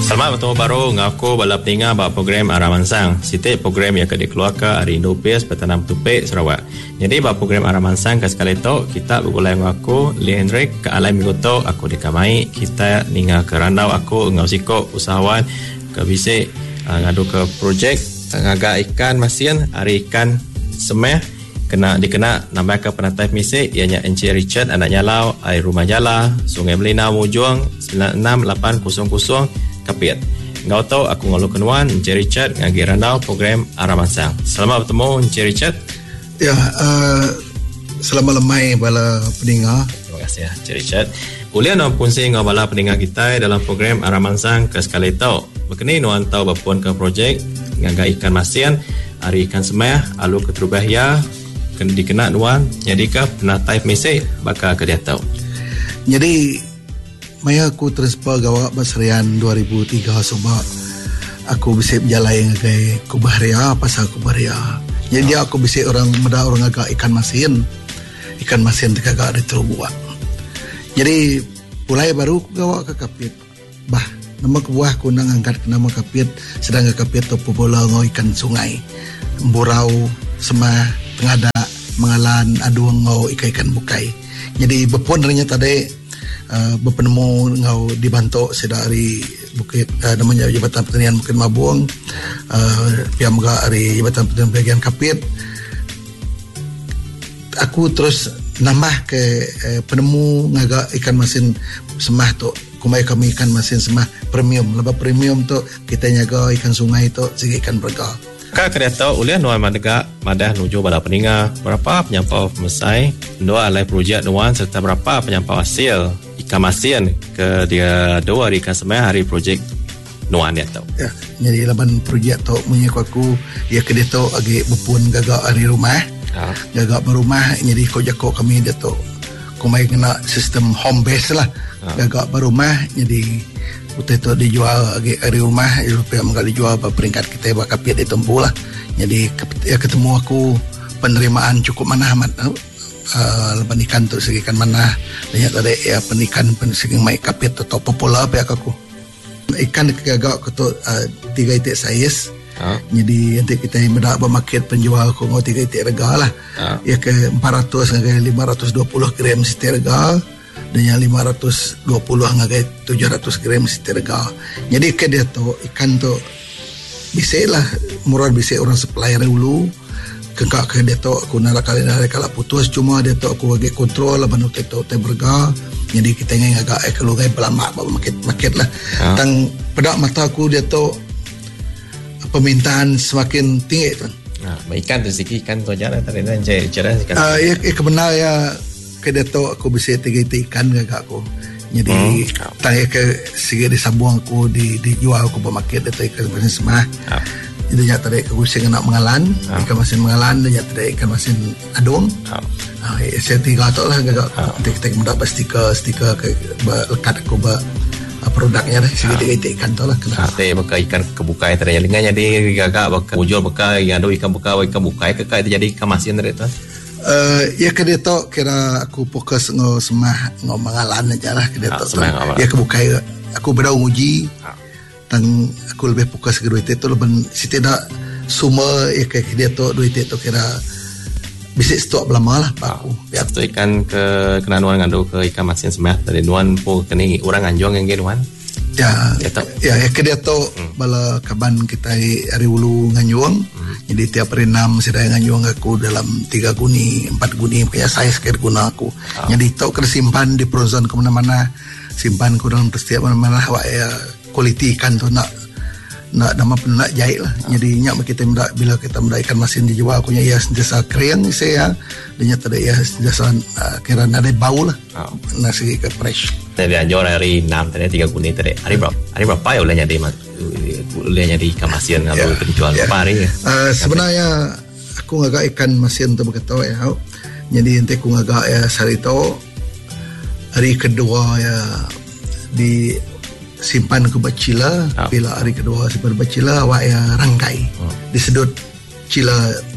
Selamat bertemu baru ngaku bala peninga ba program Aramansang. Siti program yang dikeluarkan hari Indopes Petanam Tupik Sarawak. Jadi ba program Aramansang ke sekali tu kita bergulai ngaku Lee Hendrik ke alai minggu tu aku dikamai kita ninga ke randau aku ngausiko usahawan ke bisik ngadu ke projek ngaga ikan masin hari ikan semeh kena dikena nambah ke penatai misik ianya Encik Richard anak nyalau air rumah jala Sungai Melina Mujuang 96800 Kapit. Ngau tahu aku ngalu kenuan Encik Richard ngagi randau program Aramansang. Selamat bertemu Encik Richard. Ya, selamat lemai bala pendengar. Terima kasih ya Encik Richard. Ulian nak punsi ngau bala pendengar kita dalam program Aramansang ke sekali tau. Berkini nuan tahu bapun ke projek ngaga ikan masin, hari ikan semeh, alu keterubahya, kena dikena nuan, jadikah penatai mesej bakal ke dia tahu. Jadi maya aku transfer gawak basrian 2003 sebab aku bisa berjalan ngagai Kubahria pasal Kubahria. Jadi aku bisa orang agak ikan masin terkagak ada terbuat. Jadi mulai baru aku gawak ke Kapit. Nama kebuah aku nang angkat ke nama Kapit, sedang Kapit tu popola ngau ikan sungai. Burau, semah, pengada, mengalan, aduang ngau ikan bukai. Jadi bepon ternyata tadi berpenemu ngau dibantu sedari bukit namanya Jabatan Pertanian Bukit Mabuang pihak megak dari Jabatan Pertanian Bagian Kapit. Aku terus nambah ke penemu ngaga ikan masin semah tu kumai kami ikan masin semah premium lebih premium tu kita nyaga ikan sungai tu segi ikan berga. Kak kena tahu ulian nuan madah nuju bala peninga berapa penyampau mesai dua alai projek nuan serta berapa penyampau hasil ikan masin ke dia dua hari ikan semai hari projek nuan dia tahu. Ya, jadi laban projek tu menyek aku dia ke dia tu agi bepun gagak hari rumah. Gagak berumah jadi kau jako kami dia tu. Kumai kena sistem home base lah. Gagak berumah jadi utai tu dijual agi hari rumah Eropia menggali jual peringkat kita bakal Kapit ditempuh lah. Jadi ya ketemu aku penerimaan cukup manah amat. Lepas ikan tu segi ikan mana banyak tadi ya penikan segi mai Kapit tu popular pihak aku ikan gagak aku tu 3 itik saiz. Jadi nanti kita mendak bermarket penjual aku ngau 3 itik rega lah. Ya ke 400 ngagai 520 gram setiap rega dan yang 520 ngagai 700 gram setiap rega. Jadi ke dia tu ikan tu bisa lah murah bisa orang supplier dulu. Kekak ke dia tu aku nak kala putus cuma dia tu aku bagi kontrol lah banu tu berga. Jadi kita ingin agak kalau gai belama market lah. Tang pedak mata aku dia tu permintaan semakin tinggi tu. Ikan tu segi ikan tu aja lah tadi dan cara ikan. Kebenar ya ke dia tu aku bisa 3 ikan agak aku. Jadi tanya ke segi disambung aku dijual aku bermarket dia tu ikan masin semah. Jadi nya tadi aku sing nak mengalan, ikan masin mengalan dan nya tadi ikan masin adung. Saya 3 tu lah agak kita mendapat stiker ke lekat aku produknya dah segi ikan tu lah kena. Teh bekai ikan kebukai tadi linganya di gagak bekai ujul bekai yang ada ikan bukai kekak itu jadi ikan masin tadi tu. Ya ke dia tu kira aku fokus semah mengalan aja lah ke dia tu. Ya kebukai aku berau uji. Tang aku lebih fokus ke duit itu lebih setidak semua ya ke dia tu duit itu kira bisa stok belama lah pak aku. Satu ikan ke kena nuan ngadu ke ikan masin semah tadi nuan po kini orang anjong yang nuan. Ya ke dia tu bala kaban kita hari ulu nganjuang. Jadi tiap hari 6 sedaya nganjuang aku dalam 3 guni 4 guni kayak saya sekali guna aku. Jadi tu kena simpan di frozen ke mana-mana, simpan ke dalam setiap mana-mana awak ya kualiti ikan tu nak nak jahit lah. Jadi nyak kita bila kita ikan masin dijual aku ya sentiasa kering saya dan tadi ya sentiasa kira ada bau lah. Nasi ke fresh. Tadi anjor hari 6 tadi 3 guni tadi. Hari berapa ya ulahnya di ikan masin kalau dijual berapa hari? Sebenarnya aku ngagak ikan masin tu begitu ya. Jadi nanti aku ngagak ya sarito hari kedua ya di simpan ke bacila bila hari kedua simpan bacila awak ya rangkai disedot cila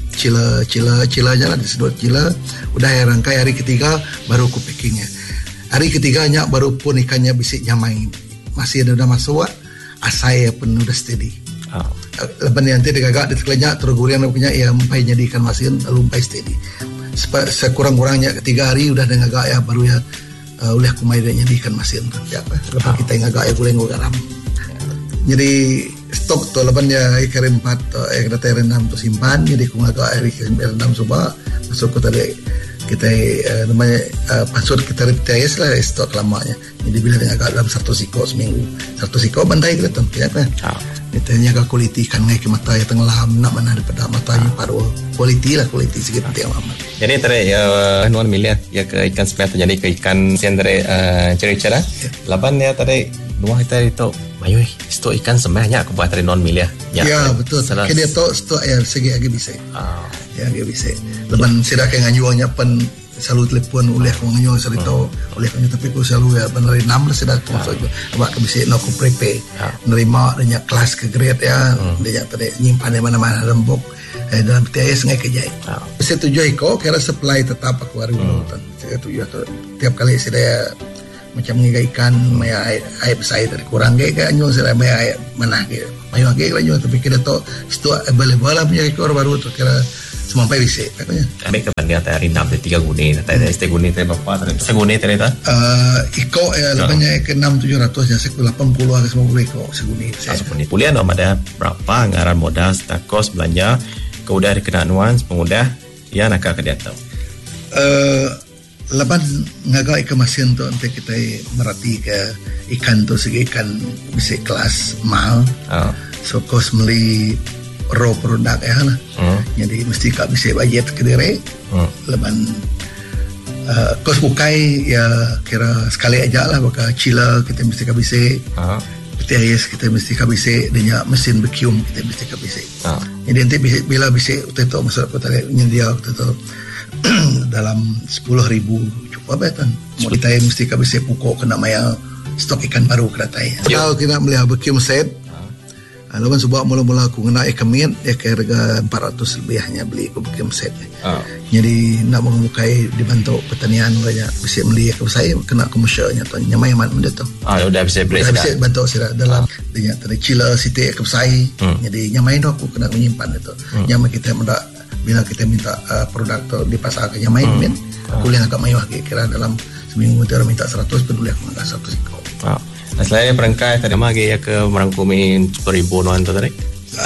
lah disedot cila udah ya rangkai hari ketiga baru aku packingnya hari ketiganya baru pun ikannya bisa nyamai masih ada masuk asai pun udah steady. Lepas ni nanti dia gagak dia terkelenyak terus gurian punya ya mempai jadi ikan masin lalu mempai steady. Sekurang-kurangnya 3 hari udah dia gagak ya baru ya oleh kumai dia jadi ikan masin ya apa. Lepas kita gagak ya guleng garam. Jadi stok tu lepas dia ikan 4 kena terendam tu simpan jadi ku gagak ikan terendam coba masuk ke tadi kita namanya password kita replace lah stok lamanya. Jadi bila dia agak dalam 1 siko seminggu 1 siko bandai kita tu ya kan. Kita jaga kualiti ikan ngai ke mata ya tenggelam nak mana daripada mata yang paru kualiti sikit penting amat. Jadi tadi nuan miliar ya ke ikan sepat jadi ke ikan sendiri cerita laban ya tadi nuah kita itu mayu stok ikan sembahnya aku buat tadi non miliar. Ya betul. Ke dia tu stok ya segi agi bisa. Ya agi bisa. Laban sira ke nganyuangnya pen selalu telepon oleh ko nganyuang sarito oleh ko tapi ko selalu ya benar 6 sudah masuk buat ke bisa no ko prepe nerima dengan kelas ke grade ya dia tadi nyimpan di mana-mana rembuk dalam PTS ngai kejai. Saya tujuh ko kira supply tetap aku hari hutan. Saya tujuh tiap kali saya macam ngai ikan maya air besar dari kurang gay kan nyuang saya maya mana ke mayu gay lah nyuang tapi kira to stok available lah punya ekor baru tu kira semampai bisa katanya. Ambil ke banding antara rindam dari 3 guni, antara ST guni dari berapa? Seguni dari itu? Iko ya lebihnya ke 6-700 ya, seku 80 ke 90 iko seguni. Seguni. Pulian dong ada berapa anggaran modal, kos belanja, keudah dikena nuans, pengudah, ya nak ke dia tahu. Leban ngagak ikan masin tu nanti kita merhati ke ikan tu segi ikan bisa kelas mahal. So kos beli raw produk ya lah. Jadi mesti kak bisa budget ke diri. Leban kos bukai ya kira sekali aja lah baka chiller kita mesti kak bisa. PTIS kita mesti kak bisa dengan mesin vacuum kita mesti kak bisa. Jadi nanti bila bisa itu masuk kota nyedia itu dalam 10,000 cukup betan. Mau kita mesti kak bisa pukul kena maya stok ikan baru keratai. Kalau kita beli vacuum set lawan sebab mula-mula aku kena ikan ya ke harga 400 lebihnya beli aku vacuum set. Jadi nak mengukai dibantu pertanian banyak bisa beli aku saya kena komersialnya tu nyamai man benda tu. Udah bisa beli sudah. Bisa bantu saya dalam dengan tadi chiller city aku saya. Jadi nyamai tu aku kena menyimpan itu. Nyamai kita mendak bila kita minta produk tu di pasar ke nyamai men. Aku lihat agak mayuh kira dalam seminggu dia minta 100 peduli aku minta 100 ikut. Nah, selain perangkai tadi mah ya ke merangkumi 10,000 nuan tu tadi.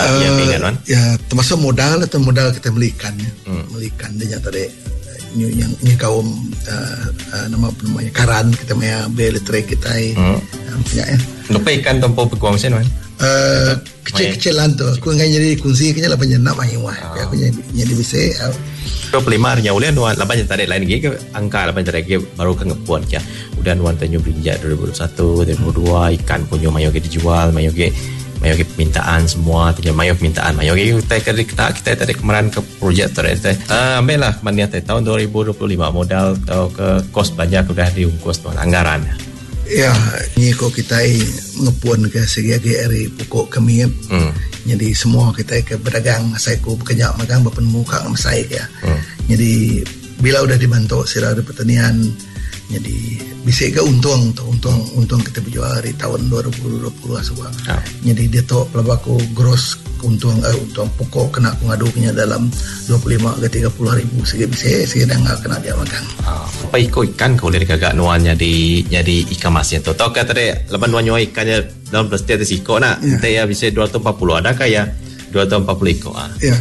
Ya termasuk modal atau modal kita belikan belikan dia tadi yang ini kaum namanya karan kita punya beli elektrik kita punya ya. Lupa ikan tempoh pekuang mesin kan? Kecil-kecilan tu aku enggak jadi kunci kenya 8 jenap ayo aku jadi bisa 25 harinya ulian nuan 8 tadi lain lagi ke angka 8 tadi baru ke ngepuan ya udah nuan tanyo berinjak 2021 2022 ikan punya mayoge dijual mayoge permintaan semua tanyo mayoge permintaan mayoge kita tadi kemarin ke projek tadi ambil lah kemarin tahun 2025 modal atau ke kos banyak udah diungkus tuan anggaran. Ya, ni kok kita ngepuan ke segi hari pokok kami. Jadi semua kita ke berdagang, saya ku bekerja magang berpenemukan sama saya ya. Jadi bila udah dibantu sira ada pertanian, jadi bisa ke untung kita berjual di tahun 2020 semua. Jadi dia tu pelabaku gross untung pokok kena aku ngadunya dalam 25 ke 30,000 segi bisa segi dah kena dia makan. Apa ikan kau lihat kagak nuan jadi ikan masin tu. Tahu kata dia lepas nuan ikannya dalam plastik ada siko nak. Dia bisa 240 ada kaya 240 ikut. Ya.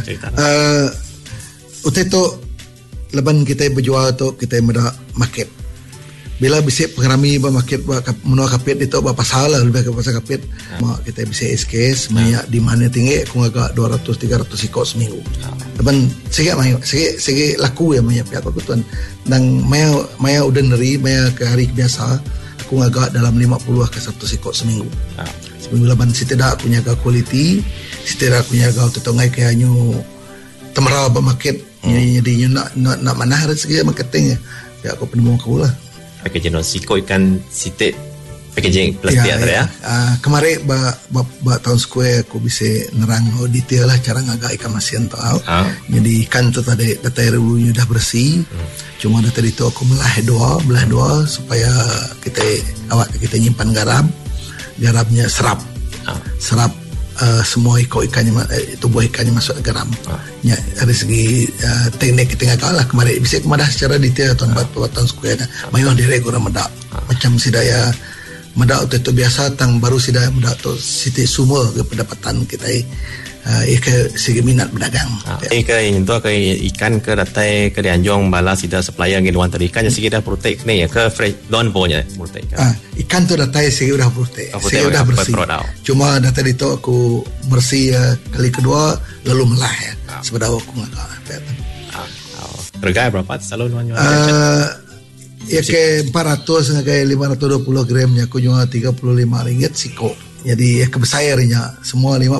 Utai tu lepas kita berjual tu kita meda market. Bila bisa pengrami market menua kapit itu apa salah lebih ke pasar kapit mak kita bisa SKS banyak di mana tinggi aku agak 200-300 ikut seminggu depan segi laku ya banyak pihak aku tuan dan maya ordinary maya ke hari biasa aku agak dalam 50 ke 100 ikut seminggu leban setidak aku jaga quality setidak aku jaga tetongai kayak nyu temerau market jadi nak mana harus segi marketing ya aku penemu aku lah packaging siko ikan sitik packaging plastik ya. Kemarin ba tahun square aku bisa nerang detail lah cara ngagak ikan masin tau. Jadi ikan tu tadi data rulunya dah bersih. Cuma data itu aku belah dua supaya kita nyimpan garamnya serap serap semua ikannya, tubuh ikannya masuk ke garam. Ya, dari segi teknik kita ngagak lah kemarin bisa kemadah secara detail tuan buat square mayuh direk guna medak macam sidaya medak itu biasa tang baru sidaya medak tu siti semua ke pendapatan kita ke segi minat berdagang. Ke itu ke ikan ke datai ke dianjong bala sida supplier ngin wan tadi ikan segi dah protek ni ya ke fresh don punya protek ikan tu datai segi udah protek segi udah bersih cuma datai itu aku bersih kali kedua lalu melah ya sebenarnya aku ngagak harga berapa selalu nuan ya ke 400 ke 520 gramnya aku jual RM35 siko jadi kebesarnya semua 50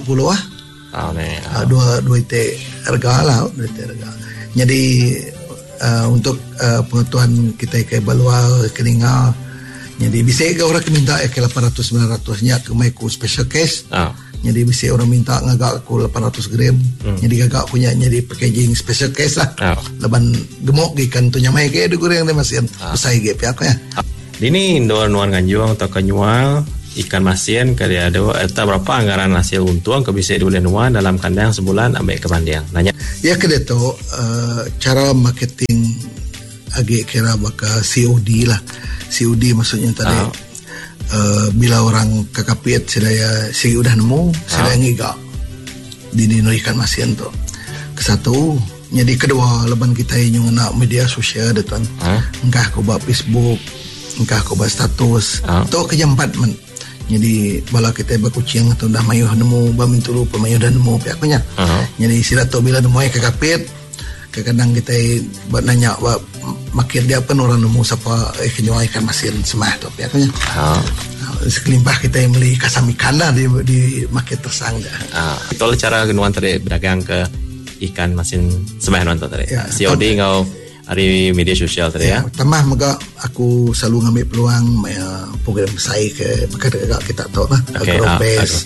dua ite harga lah jadi untuk pengetahuan kita ke Balua Keningal jadi bisa ke orang minta ke 800-900 nya ke maiku special case jadi bisa orang minta ngagak aku 800 gram jadi gagak punya jadi packaging special case lah leban gemuk ikan tu nyamai ke ada goreng dia masih besar ge pihak ya ini Indo nuan Ganjuang atau Kenyual ikan masien kali ada eta berapa anggaran hasil untung ke bisa dulu nuan dalam kandang sebulan ambek ke Bandiang nanya ya ke deto cara marketing agak kira baka COD lah COD maksudnya tadi bila orang kakapit sedaya si udah nemu sedaya ngiga di ikan masien tu kesatu jadi kedua leban kita yang nak media sosial detan engkah ko ba Facebook engkah ko ba status tu kejampat men jadi bala kita berkucing atau dah mayuh nemu ba mintulu pemayuh dah nemu pihaknya jadi sila tu bila nemu kakapit kadang kita buat nanya makin dia pun orang nemu siapa kenyuai ikan masin semah tu pihaknya sekelimpah kita yang beli kasam ikan lah di market tersangga itulah cara nuan tadi berdagang ke ikan masin semah nuan tadi COD ngau hari media sosial tadi ya. Tambah maka aku selalu ngambil peluang program saya ke maka kita tahu lah Agropes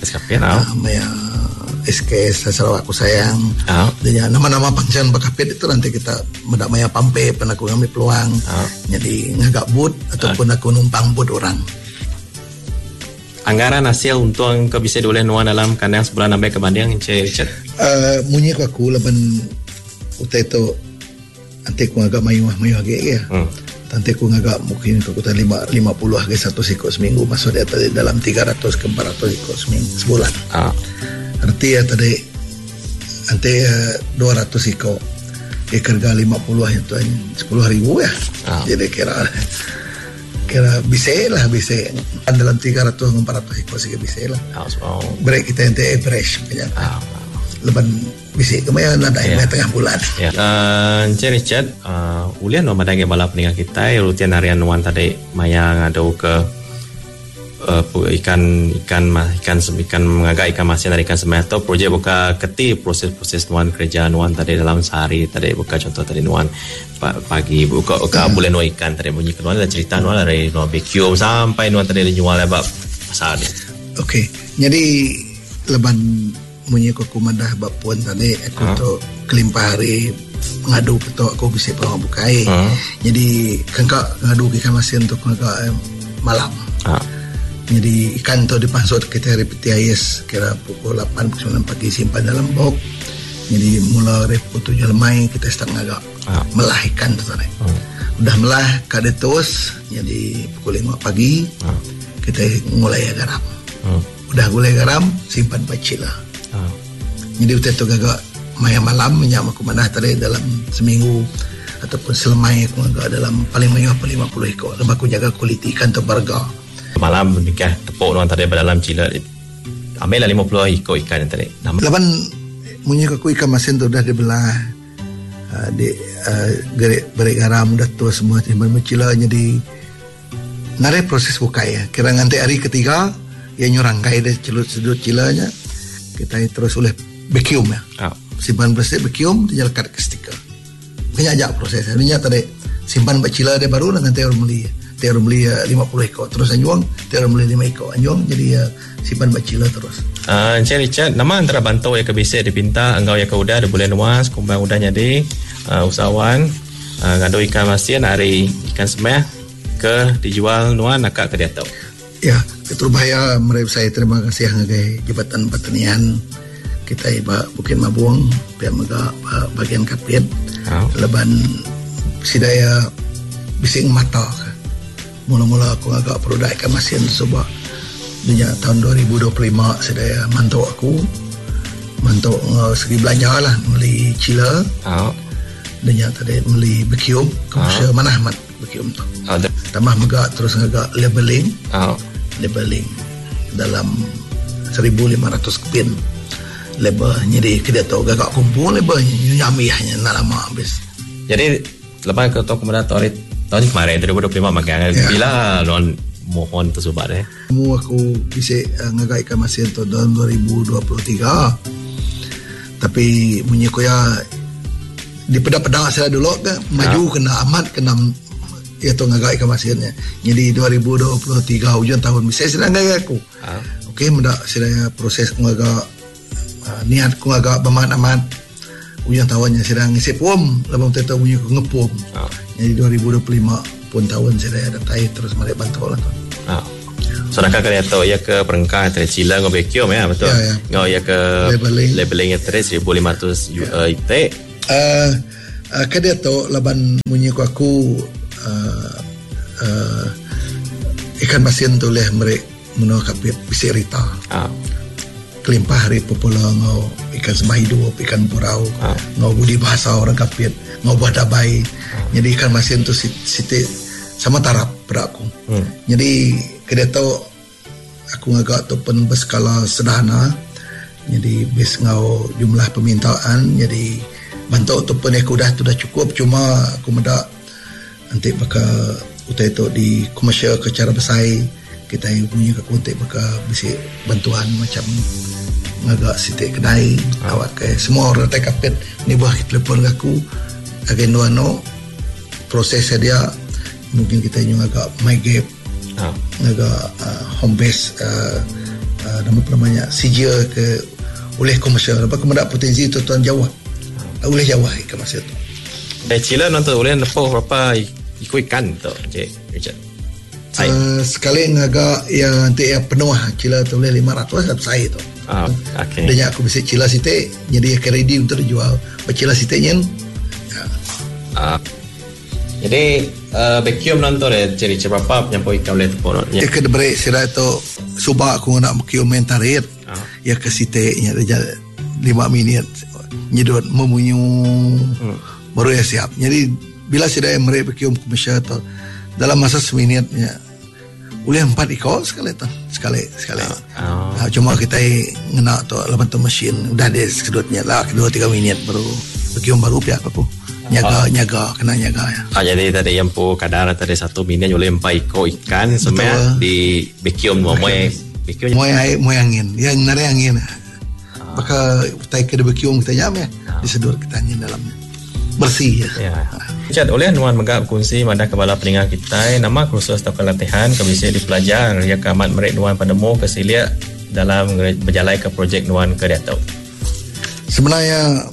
SKS Sarawak aku sayang dan nama-nama panggilan bakapit itu nanti kita mendak maya pampe pernah aku ngambil peluang jadi ngagak boot ataupun aku numpang boot orang anggaran hasil untung ke bisa boleh nuan dalam kandang sebulan sampai ke Bandiang Richard munyi aku leban utai itu nanti aku agak mayuh agak ya nanti aku agak mungkin aku tadi 50 harga satu sikok seminggu masuk dia tadi dalam 300 ke 400 sikok seminggu sebulan arti ya tadi nanti 200 sikok harga 50 itu 10,000 ya jadi kira bisa lah bisa dalam 300 ke 400 sikok sih bisa lah break kita nanti average leban bisa kemayan ada tengah bulan Encik Richard ulian no madang balap peninggal kita rutin harian nuan tadi maya ngado ke ikan mengagak ikan masin dari ikan semai atau projek buka keti proses nuan kerja nuan tadi dalam sehari tadi buka contoh tadi nuan pagi buka boleh nuan ikan tadi bunyi nuan ada cerita nuan dari nuan BQ sampai nuan tadi jual lebak pasar ni okey jadi leban munyi ko kumandah bapuan tadi aku tu kelimpah hari ngadu ke tu aku bisa peluang bukai jadi kengkak ngadu ikan masin tu kengkak malam jadi ikan tu dipansut kita repeti ais kira pukul 8-9 pagi simpan dalam bok jadi mula reput 7 lemai kita start ngagak melah ikan tu tadi udah melah kadetos jadi pukul 5 pagi kita mulai garam udah gulai garam simpan pacil lah jadi waktu itu gagak maya malam menyak aku manah tadi dalam seminggu ataupun selemai aku gagak dalam paling banyak 50 ekor lepas aku jaga kualiti ikan tu berga malam nikah tepuk nuan tadi dalam cila ambil lah 50 ekor ikan yang tadi lepas munyi aku ikan masin tu dah dibelah gerik garam dah tu semua timban mencila jadi nare proses bukai ya kira nanti hari ketiga ya nyurangkai dia celut cilanya kita terus oleh vacuum ya simpan plastik vacuum dia lekat ke stiker banyak aja prosesnya ini tadi simpan bacila dia baru nanti orang beli 50 ekor terus anjuang orang beli 5 ekor anjuang jadi simpan bacila terus Encik Richard nama antara bantau ya kebisa dipinta enggau ya ke udah ada boleh nuas kumbang udah jadi usahawan ngado ikan masin hari ikan semeh ke dijual nuan nakak ke dia tahu ya Ketua Bahaya mereka saya terima kasih ngagai Jabatan Pertanian kita iba Bukit Mabuang pihak mega bagian kapit leban sidaya bising mata mula-mula aku agak produk ikan masin sebab dunia tahun 2025 sidaya mantu segi belanja lah beli cila dunia tadi beli bekium komersial mana amat bekium tu tambah mega terus agak labeling dalam 1,500 kepin label jadi kita tahu gagak kumpul label nyamihnya nak lama habis. Jadi lepas ke kemudian tahun kemarin 2025 makan bila non mohon tersubat aku bisa ngagai ikan masin tahun 2023 tapi menyekoya di pedang saya dulu ke maju kena amat kena itu ngagai ikan masinnya jadi 2023 hujung tahun bisa sedang ngagai aku okey mendak sedang proses ngagai niat ku agak bermakna ujung tahunnya sedang ngisi pom lepas tu punya ngepom jadi 2025 pun tahun saya ada tai terus mereka bantu lah tu Saudara kalian tahu ya ke perengkah antara Cila dengan Bekium ya betul ngau ya ke labeling antara 1,500 IT dia tahu laban punya aku ikan masin tu leh mereka menolak bisa rita kelimpah hari popular ngau ikan sembah hidup, ikan purau ngau budi bahasa orang kapit ngau buah dabai jadi ikan masin tu siti sama tarap pada aku jadi dia tahu aku agak tu pun berskala sederhana jadi bis ngau jumlah permintaan jadi bantu tu pun aku dah cukup cuma aku mendak nanti bakal utai tu di komersial ke cara bersaing kita yang punya kekuntik bakal bisa bantuan macam agak sitik kedai awak ke semua orang tak kapit ni buah telefon aku agak nuano proses dia mungkin kita juga agak my gap agak home base namanya CJ ke oleh komersial apa kemudian potensi tu tuan Jawa oleh Jawa ke masa tu Cila nonton oleh nepoh berapa ikan tu Cik Richard sekali agak yang nanti yang penuh Cila tu boleh 500 saya tu okay. Dan aku bisa Cila sitik jadi akan ready untuk dijual Cila sitiknya jadi Bekium nonton ciri berapa yang boleh kau boleh tepuk ya ke debrik sira tu subak aku nak Bekium mentarit ya ke sitiknya 5 minit nyedot memunyu baru ya siap jadi bila sira mereka Bekium komersial tu dalam masa seminitnya boleh 4 ekor sekali. Cuma kita ngena tu lepas tu mesin udah ada sedutnya lah 2-3 minit baru Bekium baru pihak aku nyaga kena nyaga ya. Jadi tadi yang po kadar tadi 1 minit boleh 4 ekor ikan semua di Bekium Bekium moy angin yang nari angin. Maka tai ke Bekium kita nyam ya disedut kita angin dalamnya bersih ya. Richard, oleh Nuan Megap kongsi pada kepala peninggal kita nama kursus atau latihan ke bisa dipelajar ya ke amat merek Nuan penemu kesilia dalam berjalan ke projek Nuan ke Dato. Sebenarnya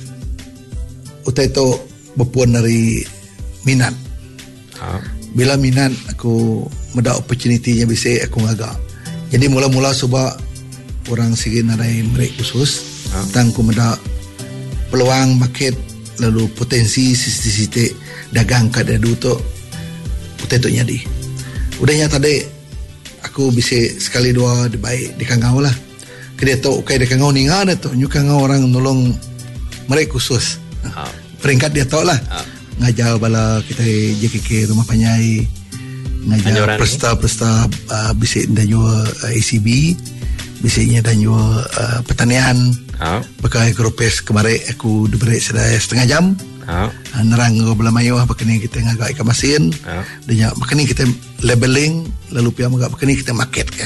utai itu berpuan dari minat. Bila minat aku mendapat opportunity-nya bisa aku ngagak. Jadi mula-mula sebab orang sikit narai merek khusus tentang aku mendapat peluang market lalu potensi sisi dagang kat dadu tu utai tu nyadi udahnya tadi aku bisa sekali dua baik di kangau lah kedai tu kai di kangau ni ngada tu nyukangau orang nolong mereka khusus peringkat dia tu lah ngajar bala kita JKK rumah panyai ngajar pesta bisa dan juga ACB bisanya dan juga pertanian pakai grupes kemarin aku diberi setengah jam nerang belah mayu apa kini kita ngagak ikan masin dan apa kini kita labeling lalu pihak apa kini kita market ke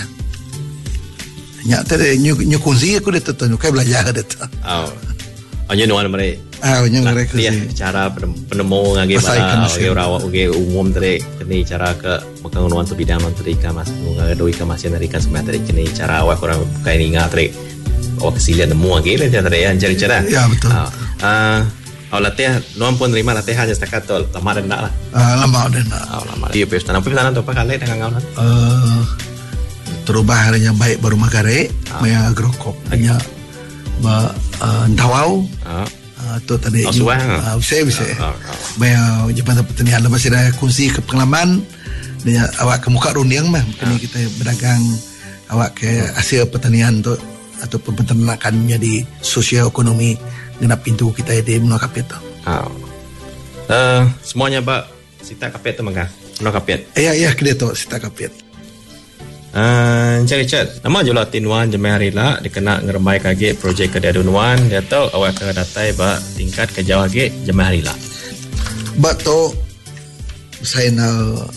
nyak tadi nyukunsi aku dia tentu kai belajar dia tu hanya nuan mereka mereka cara penemu ngage rawak umum tadi kini cara ke makan nuan tu bidang nuan tadi ikan mas ngage do ikan masin dari ikan semua tadi kini cara awak orang kai ni ngatri awak kesilian nemu ngage dia tadi cara ya betul awak latihan nuan pun terima latihan setakat tu lama dan nak lah lama dan nak lama dia pesta tu apa kali dengan ngau terubah hanya baik baru magare maya agrokop hanya ndawau tu tadi bisa maya jabatan pertanian lepas ada kunci ke pengalaman dengan awak ke muka rundiang mah kini kita berdagang awak ke hasil pertanian tu ataupun peternakan jadi sosioekonomi dengan pintu kita di Menua Kapit tu. Semuanya Pak Sita Kapit tu mangga. Menua Kapit. Ya kena tu Sita Kapit. Encik Richard, nama jula tinuan jemaah harila dikena ngeremai kage projek kedadunuan dia tahu awak ke datai ba tingkat kejauh kage jemaah harila. Ba to saya na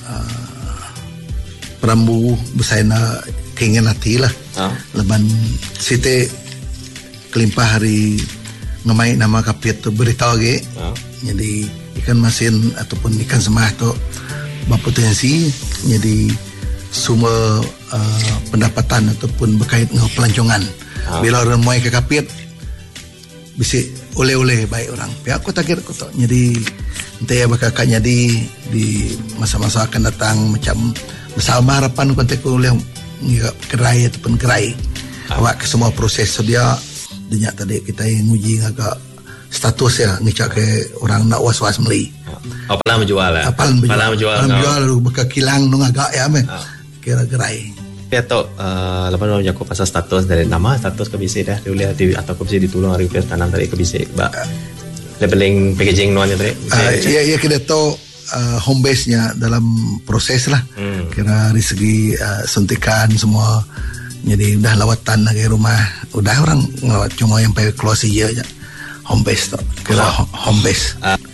perambu saya na keinginan hati lah. Leban site kelimpah hari ngamai nama Kapit tu beritahu kage. Jadi ikan masin ataupun ikan semah tu berpotensi jadi semua pendapatan ataupun berkait dengan pelancongan. Bila orang muai ke Kapit bisa oleh-oleh baik orang. Pihak aku takir aku tak. Jadi nanti bakal jadi di masa-masa akan datang macam bersama harapan kontak oleh kerai ataupun kerai. Awak ke semua proses sedia dinyak tadi kita nguji agak status ya ngicak ke orang nak was-was beli. Apalah menjual lah. Apalah menjual lalu bakal kilang nung agak ya meh. Kira-kirai. Ya tu, lepas tu aku pasal status dari nama status kebisi dah dilihat atau kebisi ditolong hari upaya tanam tadi kebisi, bak labeling packaging nuan tadi. Ya kita tu home base nya dalam proses lah. Kira dari segi suntikan semua, jadi udah lawatan lagi rumah, udah orang ngelawat cuma yang pakai close aja home base tu. Kira home base.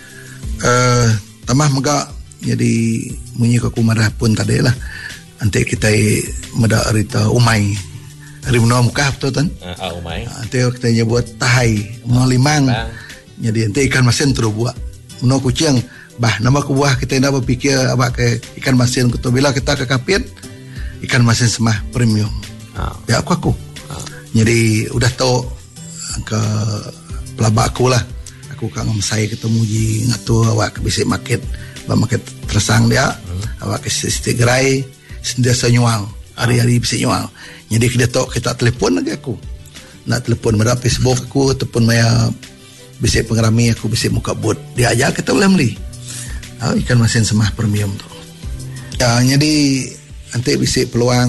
Tambah mega jadi munyi ke kumarah pun tadi lah. Nanti kita meda arita umai hari menua muka betul kan umai nanti kita buat tahai menua limang jadi nanti ikan masin terus buat menua kucing bah nama kubuah kita nak berfikir abak ke ikan masin kita bila kita ke Kapit ikan masin semah premium ya aku jadi udah tahu ke pelabak aku lah aku kan saya ketemu di ngatur awak bisa market tersang dia awak ke sistem gerai sentiasa nyual hari-hari bisa nyual jadi kita telefon lagi aku nak telefon pada Facebook aku ataupun maya bisa pengerami aku bisa muka bot dia aja kita boleh beli ikan masin semah premium tu ya jadi nanti bisa peluang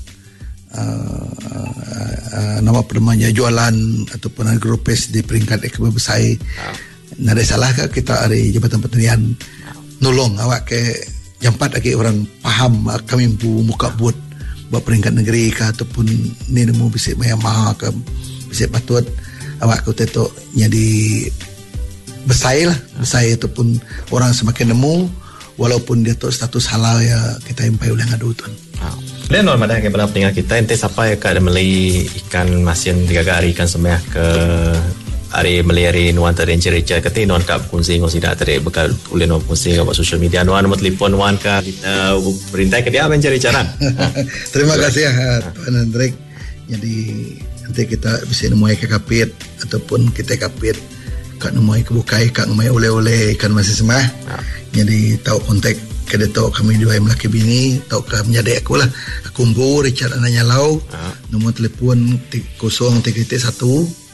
nama permanya jualan ataupun agropes di peringkat ekonomi besar nak ada salah ke kita dari Jabatan Pertanian nolong awak ke jampat lagi orang faham kami buka buat buat peringkat negeri ke ataupun ni nemu bisa bayar mahal ke bisa patut awak kau tetok jadi besar ataupun orang semakin nemu walaupun dia tu status halal ya kita impai oleh ngadu tuan. Dan normal dah ke belah pendengar kita ente siapa yang ada beli ikan masin 3 hari ikan semah ke hari melihari nuan tadi cerita kata nuan kap kongsi dah tadi bekal boleh nuan kongsi kat social media nuan nombor telefon nuan ka kita perintah ke dia mencari cara. Terima kasih Tuan Hendrik. Jadi nanti kita bisa nemui ke Kapit ataupun kita Kapit kat nemui ke bukai kat nemui oleh-oleh ikan masin semah. Jadi tahu kontak ke detok kami dua melaki bini tahu ke menjadi aku lah aku Mbu Richard Ananya Lau nombor telefon 0331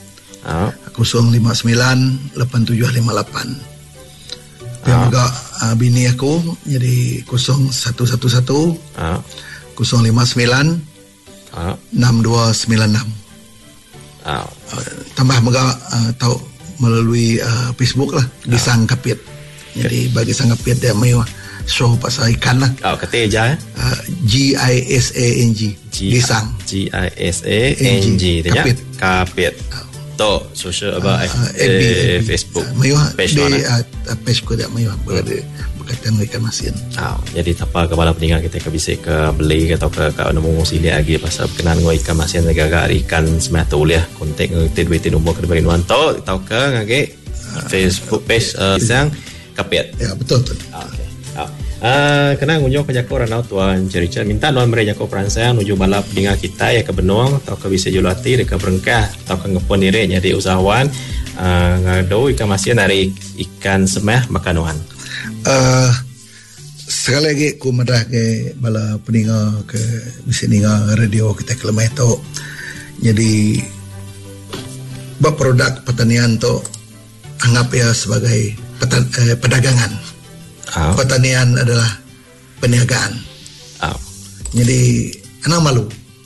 059-8758 yang juga bini aku jadi 0111 059-6296 tambah mega tahu melalui Facebook lah Gisang Kapit jadi bagi Sang Kapit dia mewah show pasal ikan lah kata aja GISANG Gisang GISANG Kapit to social Facebook page mana page ko dia mewah berkaitan dengan ikan masin jadi apa kepala pendengar kita bisa ke beli atau ke nemu sili lagi pasal berkenan dengan ikan masin negara ikan semata uliah kontak dengan duit nombor ke beri nuan to tau ke ngage Facebook page Gisang Kapit ya betul kena ngunjung ke Jako Ranau Tuan Richard minta nuan mereka Jako peransang nuju balap dengan kita ya ke Benong atau ke bisa julati dekat Berengkah atau ke ngepon diri jadi usahawan ngado ikan masin dari ikan semah makanuan sekali lagi aku madah ke bala peninga ke bisa ninga radio kita kelemah tu. Jadi produk pertanian tu anggap ya sebagai perdagangan. Pertanian adalah perniagaan. Jadi anak malu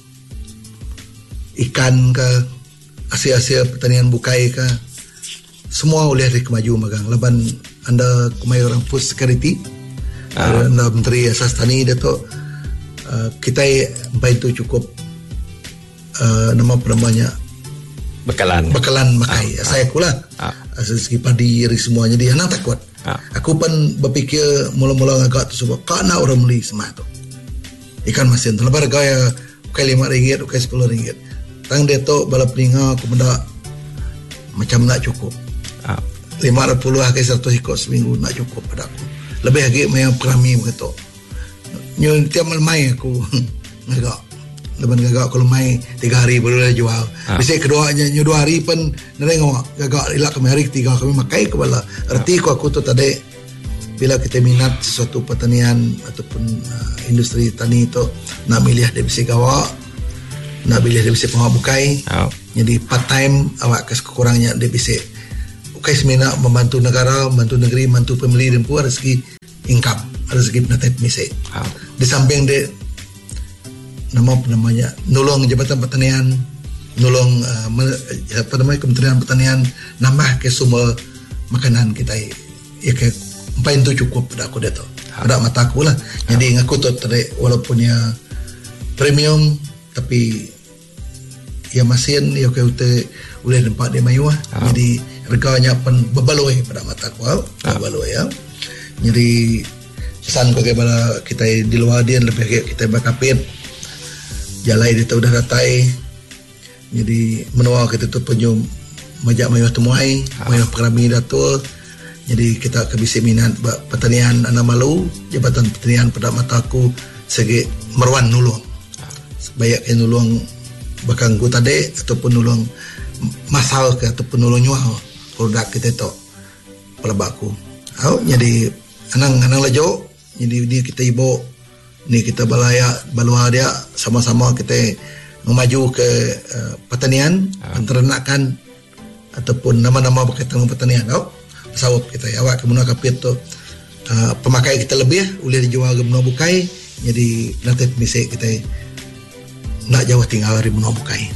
ikan ke hasil-hasil pertanian bukai ke semua oleh kemaju magang leban anda kumai orang food security anda menteri asas tani Dato' kita itu cukup namanya bekalan makai saya kula segi padi dari semuanya dia anak takut aku pun berfikir mula-mula agak tu sebab kana orang beli semua tu ikan masin tu lebar gaya ukai RM5 ukai RM10 tang dia tu bala peninga aku benda macam nak cukup 50 ke 100 ikut seminggu nak cukup pada aku lebih lagi yang perami begitu nyu tiap malam aku agak leban gagak kalau mai 3 hari baru dah jual. Bisa keduanya nyu 2 hari pun nengok gagak ilak kami hari 3 kami makai kepala. Erti aku tu tadi bila kita minat sesuatu pertanian ataupun industri tani itu nak milih dia bisa gawak, nak milih dia bisa pengawak bukai. Jadi part time awak kes kekurangnya dia bisa bukai semina membantu negara, membantu negeri, membantu pembeli dan pun ada segi income, ada segi penatet misi. Di samping dia namanya nolong Jabatan Pertanian, nolong Kementerian Pertanian nambah ke sumber makanan kita ya ke paling tu cukup pada aku tu pada mata aku lah. Jadi aku tu tadi walaupun ya premium tapi ya masin ya ke boleh nampak dia mayu lah. Jadi harganya pun berbaloi pada mata aku berbaloi ya. Jadi pesan bagaimana kita di luar dia lebih kita berkapit jalai dia udah datai. Jadi menua kita tu penyum majak mayu temuai mayu perami datul. Jadi kita kebisi minat pertanian anak malu Jabatan Pertanian pada mataku segi meruan nulung banyak yang nulung bakangku tadi ataupun nulung masal ke ataupun nulung nyual produk kita tu pelabaku. Jadi anang lejo jadi dia kita ibu ni kita balua dia sama-sama kita memaju ke pertanian, peternakan ataupun nama-nama berkaitan dengan pertanian. Sawap kita awak kemudian kapit tu pemakai kita lebih boleh dijual ke benua bukai. Jadi nanti misi kita nak jauh tinggal dari benua bukai.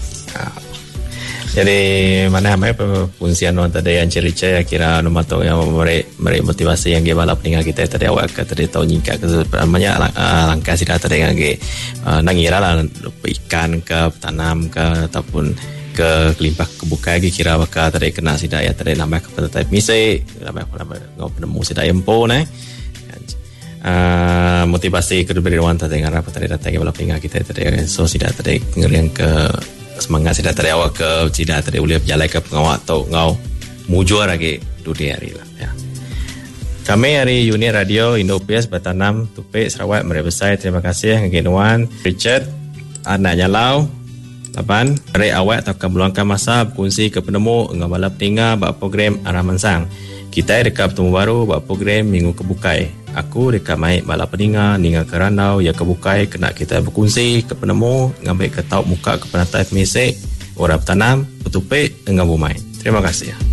Jadi mana fungsian orang tadi yang cerita kira nama tu yang memberi motivasi yang gimana peningat kita tadi awak tadi tahu nyingkat ke banyak langkah sidat tadi yang nangira lah ikan ke tanam ke ataupun ke kelimpah kebuka lagi kira bakal tadi kena sidat ya tadi nambah ke type misi nambah ngau penemu sidat empo motivasi kedua orang tadi ngarap tadi datang gimana peningat kita tadi so sidat tadi ngeriang ke semangat tidak tadi awak ke tidak tadi boleh berjalan ke pengawak atau ngau mujur lagi dunia hari lah ya. Kami dari unit radio Indo-PS Batanam Tupik Sarawak Merebesai terima kasih ngegenuan Richard anaknya Lau Lapan dari awak akan meluangkan masa berkongsi ke penemu ngabala peninga bak program Araman Sang. Kita dekat bertemu baru bak program Minggu Kebukai. Aku dekat mai bala peninga ninga keranau ya kebukai kena kita berkongsi ke penemu ngambil ke tahu muka ke penatai mesej orang bertanam bertupik dengan bumai. Terima kasih.